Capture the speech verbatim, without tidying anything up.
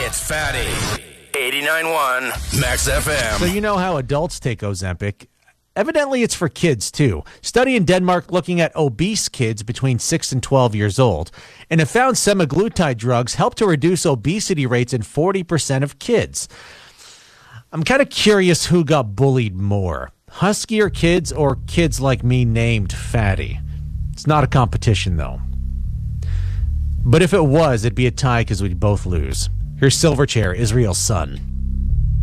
It's Fatty. eighty-nine point one Max F M. So you know how adults take Ozempic. Evidently, it's for kids, too. Study in Denmark looking at obese kids between six and twelve years old, and it found semaglutide drugs help to reduce obesity rates in forty percent of kids. I'm kind of curious who got bullied more, huskier kids or kids like me named Fatty. It's not a competition, though. But if it was, it'd be a tie because we'd both lose. Here's Silverchair, Israel's son.